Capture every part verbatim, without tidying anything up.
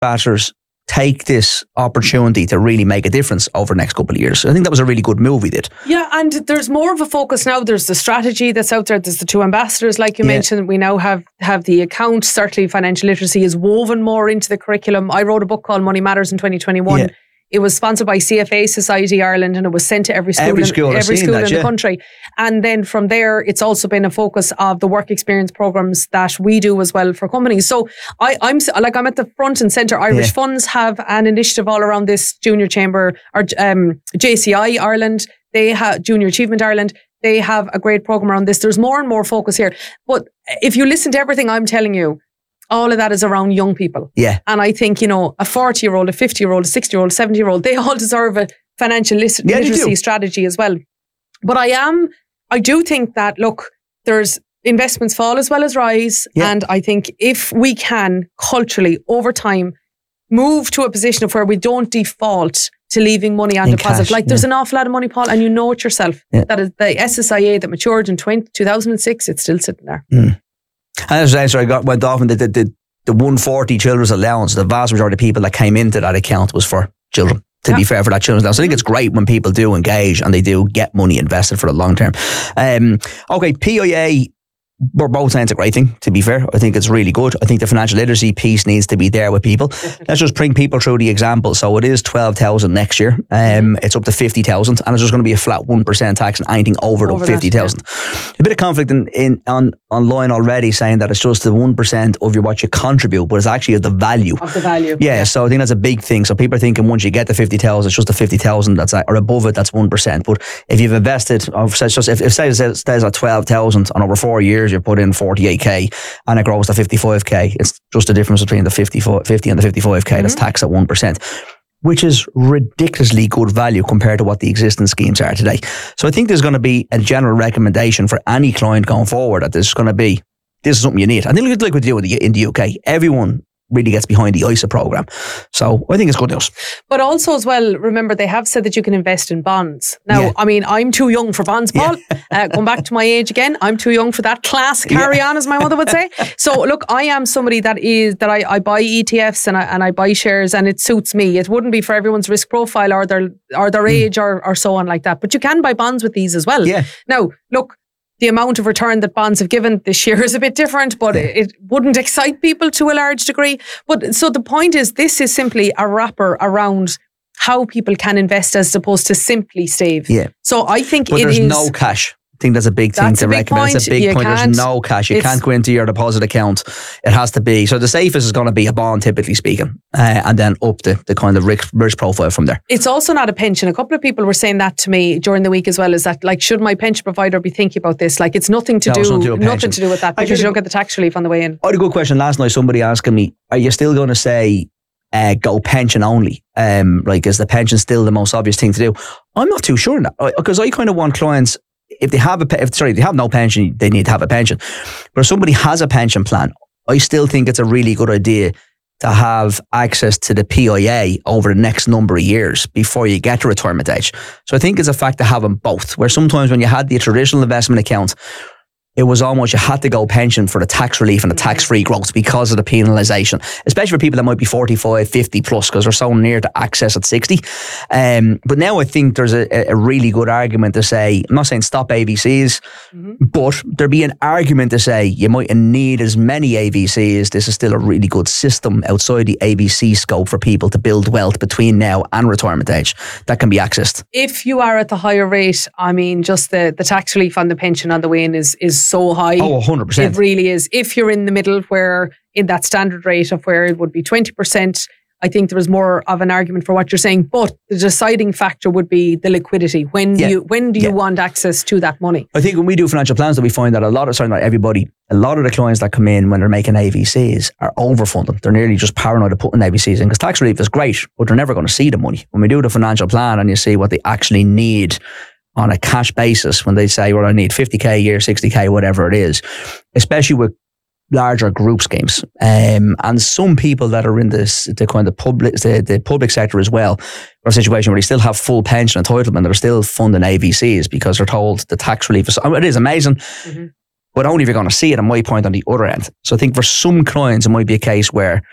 batters take this opportunity to really make a difference over the next couple of years. I think that was a really good move we did. Yeah, and there's more of a focus now. There's the strategy that's out there. There's the two ambassadors, like you yeah. mentioned. We now have, have the account. Certainly financial literacy is woven more into the curriculum. I wrote a book called Money Matters in twenty twenty-one. Yeah. It was sponsored by C F A Society Ireland, and it was sent to every school, every school, in, every school that, in yeah. the country. And then from there, it's also been a focus of the work experience programs that we do as well for companies. So I, I'm like I'm at the front and centre. Irish yeah. Funds have an initiative all around this. Junior Chamber or um, J C I Ireland, they have Junior Achievement Ireland. They have a great program around this. There's more and more focus here. But if you listen to everything I'm telling you, all of that is around young people. Yeah. And I think, you know, a forty-year-old, a fifty-year-old, a sixty-year-old, a seventy-year-old, they all deserve a financial lit- yeah, literacy strategy as well. But I am, I do think that, look, there's investments fall as well as rise. Yeah. And I think if we can culturally, over time, move to a position of where we don't default to leaving money on in deposit. Cash, like there's yeah. an awful lot of money, Paul, and you know it yourself. Yeah. That is the S S I A that matured in two thousand six, it's still sitting there. Mm. And as I said, I got, went off and the, the, the, the one forty children's allowance, the vast majority of people that came into that account was for children. To yeah. be fair, for that children's allowance. I think it's great when people do engage and they do get money invested for the long term. Um, okay, P I A, we're both saying it's a great thing, to be fair. I think it's really good. I think the financial literacy piece needs to be there with people. Let's just bring people through the example. So it is twelve thousand next year. Um, it's up to fifty thousand, and it's just going to be a flat one percent tax on anything over, over the fifty thousand. Yeah. A bit of conflict in, in on online already saying that it's just the one percent of your what you contribute, but it's actually the value. Of the value. Yeah, yeah. So I think that's a big thing. So people are thinking once you get the fifty thousand, it's just the fifty thousand that's or above it, that's one percent. But if you've invested, if, just, if, if say it stays at twelve thousand and over four years, you put in forty-eight K and it grows to fifty-five K. It's just the difference between the fifty, fifty and the fifty-five K mm-hmm. that's taxed at one percent, which is ridiculously good value compared to what the existing schemes are today. So I think there's going to be a general recommendation for any client going forward that there's going to be, this is something you need. I think it's like we do in the, in the U K. Everyone really gets behind the I S A program. So I think it's good news. But also as well, remember they have said that you can invest in bonds. Now, yeah. I mean, I'm too young for bonds, Paul. Yeah. uh, going back to my age again, I'm too young for that class carry yeah. on, as my mother would say. So look, I am somebody that is, that I, I buy E T Fs and I, and I buy shares and it suits me. It wouldn't be for everyone's risk profile or their, or their mm. age or, or so on like that. But you can buy bonds with these as well. Yeah. Now, look, the amount of return that bonds have given this year is a bit different, but yeah. it wouldn't excite people to a large degree. But so the point is, this is simply a wrapper around how people can invest as opposed to simply save. Yeah. So I think but it there's is... no cash. I think that's a big thing That's to a big recommend. It's a point. big You point. can't- There's no cash. You it's- can't go into your deposit account. It has to be. So the safest is going to be a bond, typically speaking, uh, and then up the, the kind of risk, risk profile from there. It's also not a pension. A couple of people were saying that to me during the week as well, is that like, should my pension provider be thinking about this? Like it's nothing to No, do, it's not to do with nothing pension. to do with that because you don't get the tax relief on the way in. I had a good question last night. Somebody asking me, are you still going to say uh, go pension only? Um, like, is the pension still the most obvious thing to do? I'm not too sure now, because I kind of want clients, if they have a, if, sorry, if they have no pension, they need to have a pension. But if somebody has a pension plan, I still think it's a really good idea to have access to the P I A over the next number of years before you get to retirement age. So I think it's a fact to have them both, where sometimes when you had the traditional investment account, it was almost you had to go pension for the tax relief and the tax-free growth because of the penalisation, especially for people that might be forty-five, fifty plus, because they're so near to access at sixty. Um, but now I think there's a, a really good argument to say, I'm not saying stop A V Cs, mm-hmm. but there'd be an argument to say you might need as many A V Cs. This is still a really good system outside the A V C scope for people to build wealth between now and retirement age that can be accessed. If you are at the higher rate, I mean, just the, the tax relief on the pension on the way in is, is so high. Oh, one hundred percent. It really is. If you're in the middle, where in that standard rate of where it would be twenty percent, I think there is more of an argument for what you're saying. But the deciding factor would be the liquidity. When do yeah. you when do you yeah. want access to that money? I think when we do financial plans, that we find that a lot of, sorry, not everybody, a lot of the clients that come in when they're making A V Cs are overfunded. They're nearly just paranoid of putting A V Cs in, because tax relief is great, but they're never going to see the money. When we do the financial plan and you see what they actually need on a cash basis, when they say, well, I need fifty K a year, sixty K, whatever it is, especially with larger group schemes. Um, and some people that are in this, the kind of public, the, the public sector as well, are a situation where they still have full pension entitlement. They're still funding A V Cs because they're told the tax relief is, it is amazing, mm-hmm. but only if you're going to see it, at my point, on the other end. So I think for some clients, it might be a case where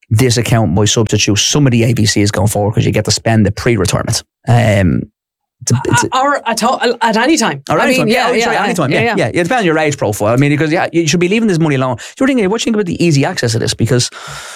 this account might substitute some of the A V Cs going forward because you get to spend the pre-retirement. Um, it's a, it's a, or at, all, at any time. Or I any mean, time. yeah, Yeah, yeah, sorry, yeah, any time. Yeah, yeah, yeah. yeah. yeah. It depends on your age profile. I mean, because yeah, you should be leaving this money alone. You're thinking, what do you think about the easy access of this? Because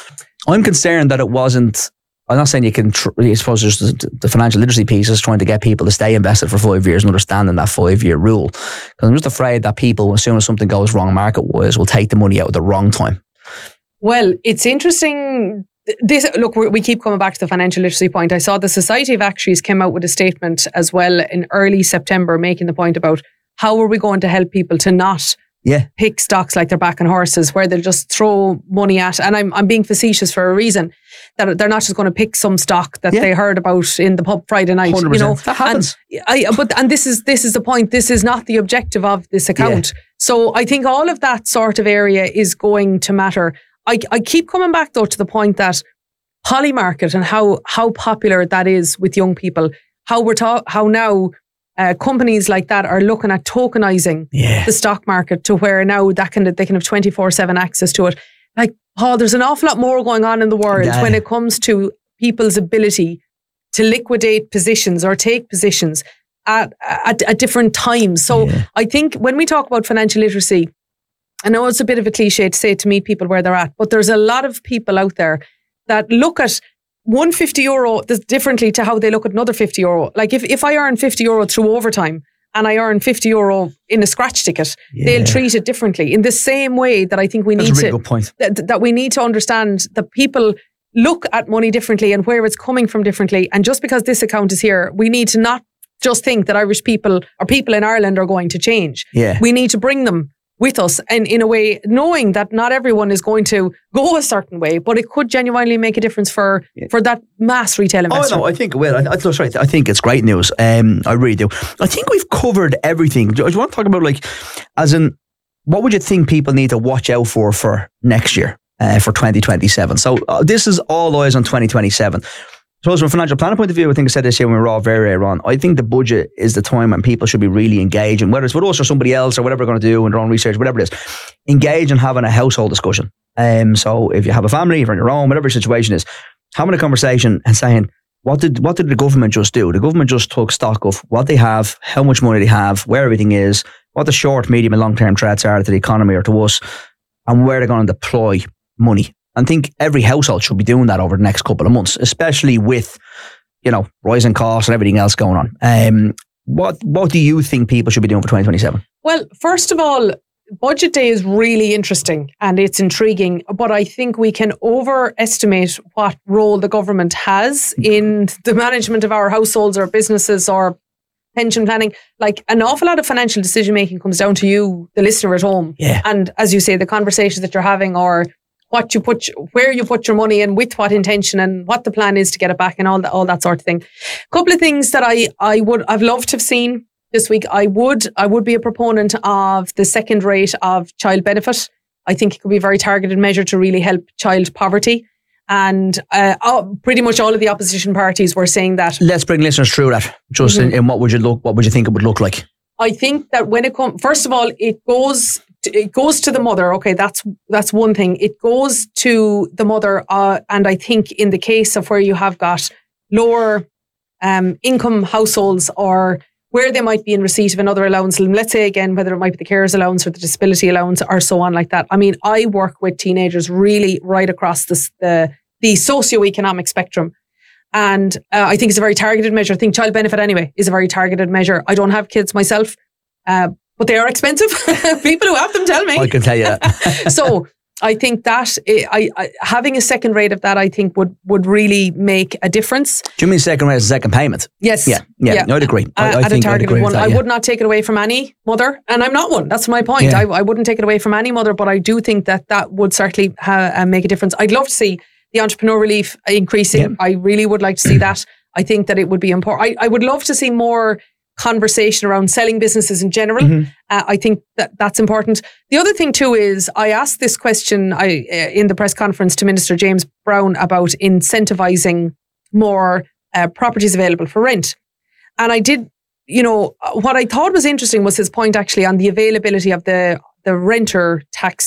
I'm concerned that it wasn't. I'm not saying you can. Tr- I suppose there's the, the financial literacy piece is trying to get people to stay invested for five years and understanding that five-year rule. Because I'm just afraid that people, as soon as something goes wrong market-wise, will take the money out at the wrong time. Well, it's interesting. This look, we keep coming back to the financial literacy point. I saw the Society of Actuaries came out with a statement as well in early September, making the point about how are we going to help people to not Yeah. pick stocks like they're backing horses, where they'll just throw money at. And I'm I'm being facetious for a reason, that they're not just going to pick some stock that Yeah. they heard about in the pub Friday night. one hundred percent. You know, That happens. And I but and this is this is the point. This is not the objective of this account. So I think all of that sort of area is going to matter. I I keep coming back though to the point that Polymarket and how how popular that is with young people. How we're ta- how now. Uh, companies like that are looking at tokenizing Yeah. the stock market to where now that can they can have twenty-four seven access to it. Like, Paul, there's an awful lot more going on in the world Yeah. when it comes to people's ability to liquidate positions or take positions at, at, at different times. So Yeah. I think when we talk about financial literacy, I know it's a bit of a cliche to say to meet people where they're at, but there's a lot of people out there that look at one fifty euro differently to how they look at another fifty euro. Like if, if I earn fifty euro through overtime and I earn fifty euro in a scratch ticket, Yeah. they'll treat it differently in the same way that I think we That's need a really to, good point. that, that we need to understand that people look at money differently and where it's coming from differently. And just because this account is here, we need to not just think that Irish people or people in Ireland are going to change. Yeah. We need to bring them with us, and in a way, knowing that not everyone is going to go a certain way, but it could genuinely make a difference for Yeah. for that mass retail investor. Oh no, I think well, I, I, no, sorry, I think it's great news. Um, I really do. I think we've covered everything. Do you want to talk about like, as in, what would you think people need to watch out for for next year, uh, for twenty twenty-seven? So uh, this is all eyes on twenty twenty-seven. So from a financial planning point of view, I think I said this here when we were all very early on. I think the budget is the time when people should be really engaging, whether it's with us or somebody else or whatever they're going to do in their own research, whatever it is, engage in having a household discussion. Um, so if you have a family, if you're on your own, whatever your situation is, having a conversation and saying, what did what did the government just do? The government just took stock of what they have, how much money they have, where everything is, what the short, medium and long-term threats are to the economy or to us, and where they're going to deploy money. I think every household should be doing that over the next couple of months, especially with, you know, rising costs and everything else going on. Um, what what do you think people should be doing for twenty twenty-seven? Well, first of all, Budget Day is really interesting and it's intriguing, but I think we can overestimate what role the government has in the management of our households or businesses or pension planning. Like, an awful lot of financial decision making comes down to you, the listener at home. Yeah. And as you say, the conversations that you're having, or what you put, where you put your money and with what intention, and what the plan is to get it back, and all that, all that sort of thing. A couple of things that I, I would, I've loved to have seen this week. I would, I would be a proponent of the second rate of child benefit. I think it could be a very targeted measure to really help child poverty. And uh, oh, pretty much all of the opposition parties were saying that. Let's bring listeners through that. Just Mm-hmm. in, in what would you look? What would you think it would look like? I think that when it comes, first of all, it goes to, it goes to the mother. Okay, that's that's one thing. It goes to the mother, uh, and I think in the case of where you have got lower um, income households, or where they might be in receipt of another allowance, let's say again, whether it might be the carers allowance or the disability allowance or so on like that. I mean, I work with teenagers really right across this, the the socioeconomic spectrum. And uh, I think it's a very targeted measure. I think child benefit anyway is a very targeted measure. I don't have kids myself, uh, but they are expensive. People who have them tell me. I can tell you that. So I think that I, I, having a second rate of that, I think would, would really make a difference. Do you mean second rate as a second payment? Yes. Yeah, yeah, Yeah. No, I'd agree. I, Uh, I at think a I'd targeted agree with one. that, I yeah. would not take it away from any mother, and I'm not one. That's my point. Yeah. I, I wouldn't take it away from any mother, but I do think that that would certainly ha- uh, make a difference. I'd love to see the entrepreneur relief increasing. Yeah. I really would like to see that. I think that it would be important. I, I would love to see more conversation around selling businesses in general. Mm-hmm. Uh, I think that that's important. The other thing too is I asked this question I, uh, in the press conference to Minister James Brown about incentivising more uh, properties available for rent. And I did, you know, what I thought was interesting was his point actually on the availability of the, the renter tax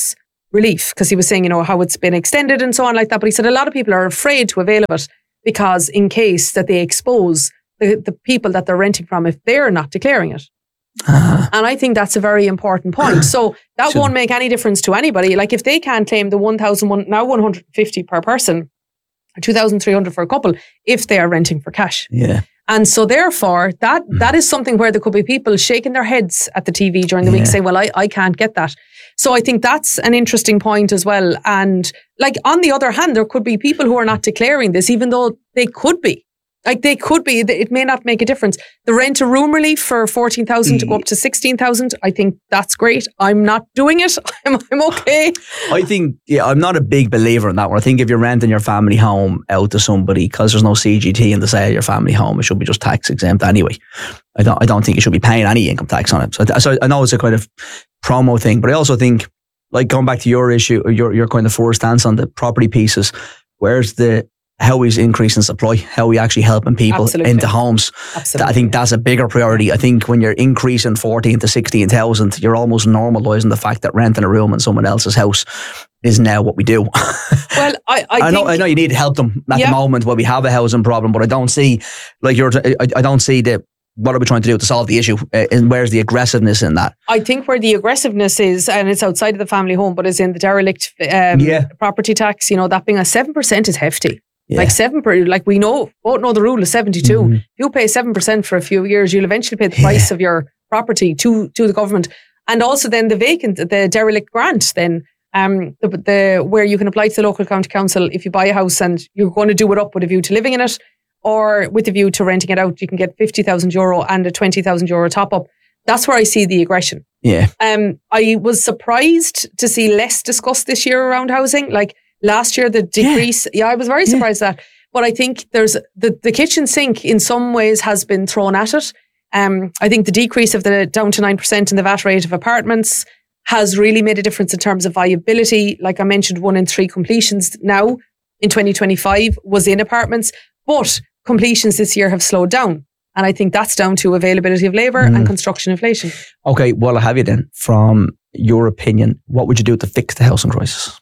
relief, because he was saying, you know, how it's been extended and so on like that. But he said a lot of people are afraid to avail of it because in case that they expose the, the people that they're renting from if they're not declaring it. Uh-huh. And I think that's a very important point. So that Should. won't make any difference to anybody. Like if they can't claim the one thousand, now one hundred fifty per person, or two thousand three hundred for a couple, if they are renting for cash. Yeah. And so therefore, that that is something where there could be people shaking their heads at the T V during the yeah. week saying, well, I, I can't get that. So I think that's an interesting point as well. And like on the other hand, there could be people who are not declaring this, even though they could be. Like they could be, it may not make a difference. The rent a room relief for fourteen thousand to go up to sixteen thousand, I think that's great. I'm not doing it. I'm, I'm okay. I think, yeah, I'm not a big believer in that one. I think if you're renting your family home out to somebody, because there's no C G T in the sale of your family home, it should be just tax exempt anyway. I don't, I don't think you should be paying any income tax on it. So, so I know it's a kind of promo thing, but I also think, like going back to your issue, or your, your kind of forward stance on the property pieces, where's the, how he's increasing supply, how we actually helping people Absolutely. into homes. Absolutely. I think that's a bigger priority. I think when you're increasing fourteen to sixteen thousand, you're almost normalising the fact that renting a room in someone else's house is now what we do. Well, I, I, I know think, I know you need to help them at yeah. the moment where we have a housing problem, but I don't see like you're. I, I don't see the. What are we trying to do to solve the issue? Uh, and where's the aggressiveness in that? I think where the aggressiveness is, and it's outside of the family home, but is in the derelict um, yeah. property tax. You know, that being a seven percent is hefty. Yeah. Like seven per, like we know, both know the rule is seventy-two. Mm-hmm. If you pay seven percent for a few years, you'll eventually pay the price yeah. of your property to to the government, and also then the vacant, the derelict grant. Then um, the, the where you can apply to the local county council if you buy a house and you're going to do it up with a view to living in it, or with a view to renting it out. You can get fifty thousand euro and a twenty thousand euro top up. That's where I see the aggression. Yeah. Um, I was surprised to see less discussed this year around housing. Like. Last year, the decrease, yeah, yeah I was very surprised yeah. at that. But I think there's the, the kitchen sink in some ways has been thrown at it. Um, I think the decrease of the down to nine percent in the V A T rate of apartments has really made a difference in terms of viability. Like I mentioned, one in three completions now in twenty twenty-five was in apartments, but completions this year have slowed down. And I think that's down to availability of labour mm. and construction inflation. Okay, well, I have you then. From your opinion, what would you do to fix the housing crisis?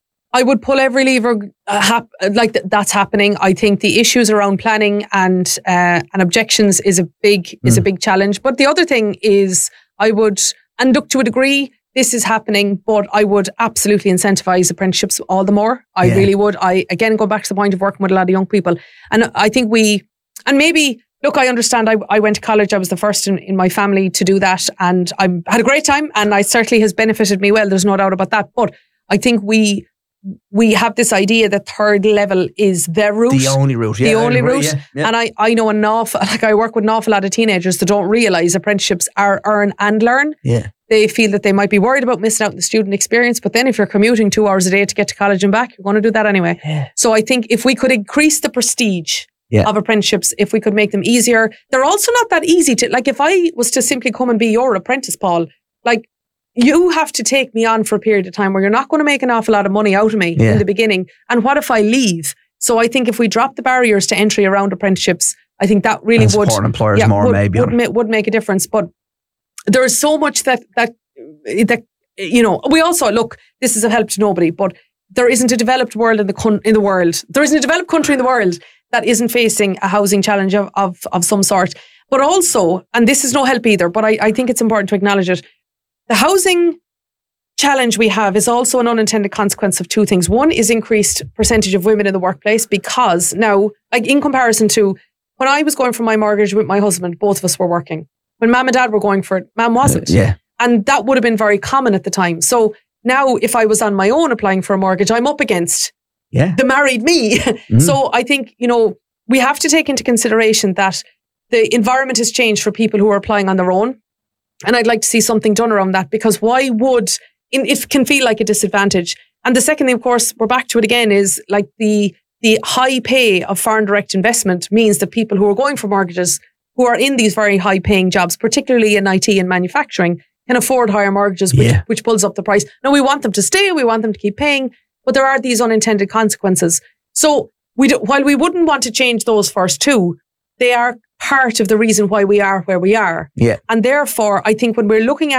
I would pull every lever uh, hap- like th- that's happening. I think the issues around planning and uh, and objections is a big mm. is a big challenge. But the other thing is, I would, and look, to a degree, this is happening, but I would absolutely incentivise apprenticeships all the more. I yeah. really would. I again go back to the point of working with a lot of young people, and I think we, and maybe. Look, I understand I, I went to college. I was the first in, in my family to do that, and I had a great time, and it certainly has benefited me well. There's no doubt about that. But I think we we have this idea that third level is the route. The only route, yeah. The only agree, route. Yeah, yeah. And I, I know an awful, like I work with an awful lot of teenagers that don't realise apprenticeships are earn and learn. Yeah. They feel that they might be worried about missing out on the student experience, but then if you're commuting two hours a day to get to college and back, you're going to do that anyway. Yeah. So I think if we could increase the prestige Yeah. of apprenticeships, if we could make them easier. They're also not that easy to, like if I was to simply come and be your apprentice, Paul, like you have to take me on for a period of time where you're not going to make an awful lot of money out of me yeah. in the beginning. And what if I leave? So I think if we drop the barriers to entry around apprenticeships, I think that really and would, employers yeah, more would, maybe would, ma- would make a difference. But there is so much that, that, that, you know, we also, look, this is a help to nobody, but there isn't a developed world in the con- in the world. There isn't a developed country in the world that isn't facing a housing challenge of, of, of some sort. But also, and this is no help either, but I, I think it's important to acknowledge it, the housing challenge we have is also an unintended consequence of two things. One is increased percentage of women in the workplace, because now, like in comparison to when I was going for my mortgage with my husband, both of us were working. When mum and dad were going for it, mum wasn't. Uh, yeah. And that would have been very common at the time. So now if I was on my own applying for a mortgage, I'm up against yeah. the married me. Mm. So I think, you know, we have to take into consideration that the environment has changed for people who are applying on their own. And I'd like to see something done around that, because why would, it can feel like a disadvantage. And the second thing, of course, we're back to it again, is like the the high pay of foreign direct investment means that people who are going for mortgages, who are in these very high paying jobs, particularly in I T and manufacturing, can afford higher mortgages, which, yeah. which pulls up the price. Now, we want them to stay, we want them to keep paying, but there are these unintended consequences. So we do, while we wouldn't want to change those first two, they are part of the reason why we are where we are. Yeah. And therefore, I think when we're looking at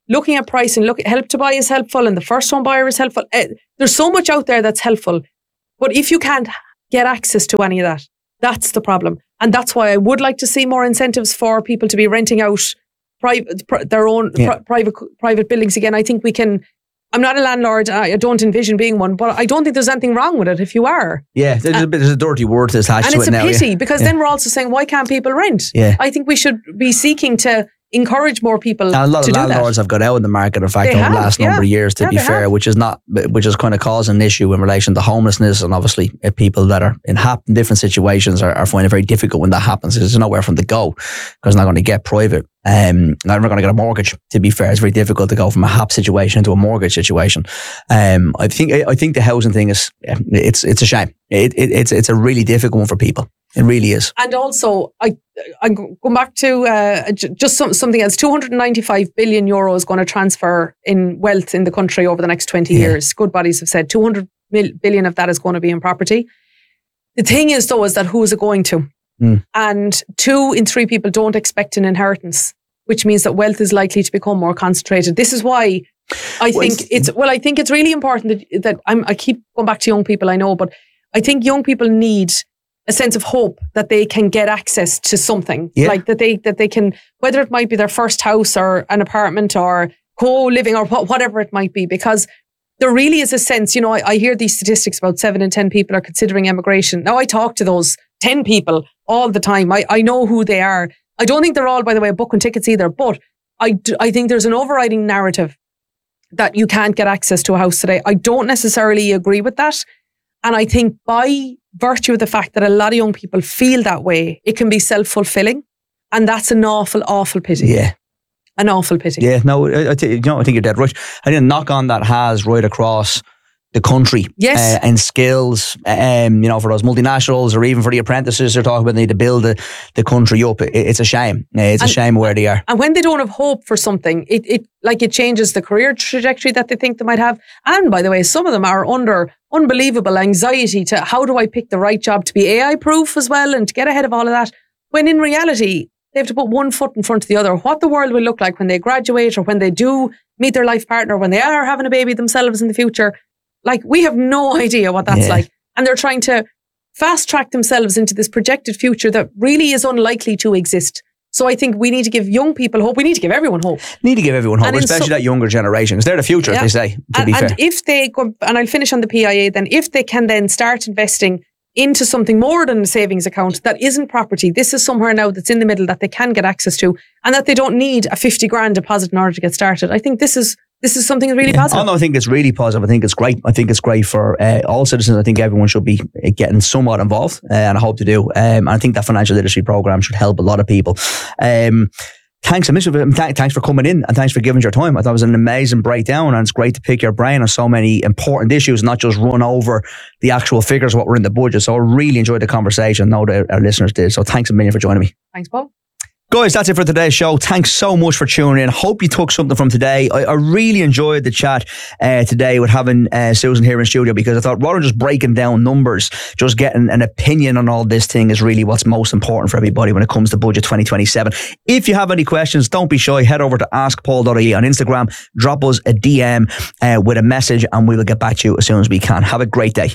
looking at pricing, look, Help to Buy is helpful and the first home buyer is helpful. Uh, there's so much out there that's helpful. But if you can't get access to any of that, that's the problem. And that's why I would like to see more incentives for people to be renting out private, pr- their own Yeah. pr- private private buildings again. I think we can, I'm not a landlord, I don't envision being one, but I don't think there's anything wrong with it if you are. Yeah, there's, Uh, a, bit, there's a dirty word attached And to it's it a now. pity yeah. because Yeah. then we're also saying, why can't people rent? Yeah. I think we should be seeking to encourage more people And a lot to of do landlords that. have got out in the market, in fact, They over have, the last yeah. number of years, to Yeah, be they fair, have. which is not, which is kind of causing an issue in relation to homelessness. And obviously, uh, people that are in, hap- in different situations are, are finding it very difficult when that happens. There's nowhere for them to go because they're not going to get private. Um, they're not going to get a mortgage, to be fair. It's very difficult to go from a H A P situation to a mortgage situation. Um, I think I think the housing thing is, it's it's a shame. It, it, it's it's a really difficult one for people. It really is. And also, I, I'm going back to uh, j- just some, something else. two hundred ninety-five billion euro is going to transfer in wealth in the country over the next twenty Yeah. years. Good bodies have said two hundred mil- billion of that is going to be in property. The thing is, though, is that who is it going to? Mm. And two in three people don't expect an inheritance, which means that wealth is likely to become more concentrated. This is why I Well, think it's, well, I think it's really important that, that I'm, I keep going back to young people, I know, but I think young people need a sense of hope that they can get access to something, Yeah. like that they that they can, whether it might be their first house or an apartment or co-living or wh- whatever it might be, because there really is a sense, you know, I, I hear these statistics about seven in ten people are considering emigration. Now I talk to those ten people all the time. I, I know who they are. I don't think they're all, by the way, booking tickets either, but I, do, I think there's an overriding narrative that you can't get access to a house today. I don't necessarily agree with that. And I think by virtue of the fact that a lot of young people feel that way, it can be self-fulfilling. And that's an awful, awful pity. Yeah. An awful pity. Yeah, no, I, I, th- you know, I think you're dead right. I think a knock on that has right across the country. Yes. Uh, and skills, um, you know, for those multinationals or even for the apprentices they're talking about, they need to build the, the country up. It, it's a shame. Uh, It's And- a shame where they are. And when they don't have hope for something, it, it like it changes the career trajectory that they think they might have. And by the way, some of them are under unbelievable anxiety to how do I pick the right job to be A I proof as well and to get ahead of all of that. When in reality, they have to put one foot in front of the other. What the world will look like when they graduate or when they do meet their life partner, when they are having a baby themselves in the future. Like, we have no idea what that's Yeah. like. And they're trying to fast track themselves into this projected future that really is unlikely to exist. So I think we need to give young people hope. We need to give everyone hope. Need to give everyone hope, And in especially so- that younger generation, because they're the future, Yeah. as they say, to And, be fair. and if they go, and I'll finish on the P I A then, if they can then start investing into something more than a savings account that isn't property, this is somewhere now that's in the middle that they can get access to and that they don't need a fifty grand deposit in order to get started. I think this is this is something really Yeah. positive. Oh, no, I think it's really positive. I think it's great. I think it's great for uh, all citizens. I think everyone should be uh, getting somewhat involved, uh, and I hope to do. Um, and I think that financial literacy program should help a lot of people. Um, Thanks, Mister Th- thanks for coming in and thanks for giving your time. I thought it was an amazing breakdown and it's great to pick your brain on so many important issues, not just run over the actual figures, what were in the budget. So I really enjoyed the conversation. I know that our listeners did. So thanks a million for joining me. Thanks, Paul. Guys, that's it for today's show. Thanks so much for tuning in. Hope you took something from today. I, I really enjoyed the chat uh, today with having uh, Susan here in studio, because I thought rather than just breaking down numbers, just getting an opinion on all this thing is really what's most important for everybody when it comes to Budget twenty twenty-seven. If you have any questions, don't be shy. Head over to ask paul dot I E on Instagram. Drop us a D M uh, with a message and we will get back to you as soon as we can. Have a great day.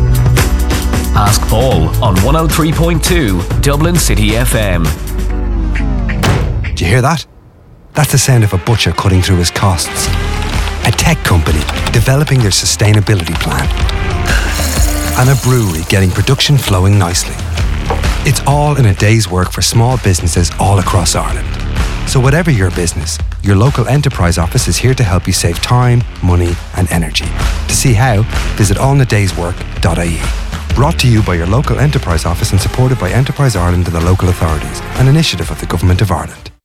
Ask Paul on one oh three point two Dublin City F M. Do you hear that? That's the sound of a butcher cutting through his costs. A tech company developing their sustainability plan. And a brewery getting production flowing nicely. It's all in a day's work for small businesses all across Ireland. So whatever your business, your local enterprise office is here to help you save time, money and energy. To see how, visit all in a days work dot I E. Brought to you by your local enterprise office and supported by Enterprise Ireland and the local authorities, an initiative of the Government of Ireland.